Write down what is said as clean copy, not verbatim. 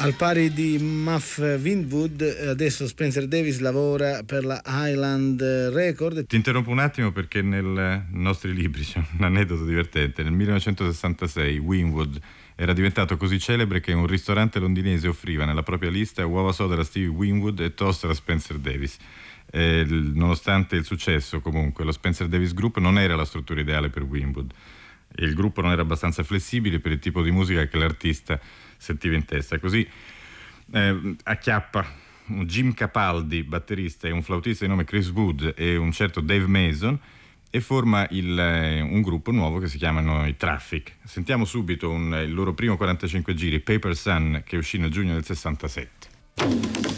Al pari di Muff Winwood, adesso Spencer Davis lavora per la Island Record. Ti interrompo un attimo perché nei nostri libri c'è un aneddoto divertente. Nel 1966 Winwood era diventato così celebre che un ristorante londinese offriva nella propria lista uova soda da Stevie Winwood e toast da Spencer Davis. Nonostante il successo, comunque, lo Spencer Davis Group non era la struttura ideale per Winwood. Il gruppo non era abbastanza flessibile per il tipo di musica che l'artista sentiva in testa. Così acchiappa Jim Capaldi, batterista, e un flautista di nome Chris Wood e un certo Dave Mason e forma un gruppo nuovo che si chiamano i Traffic. Sentiamo subito il loro primo 45 giri, Paper Sun, che uscì nel giugno del 67.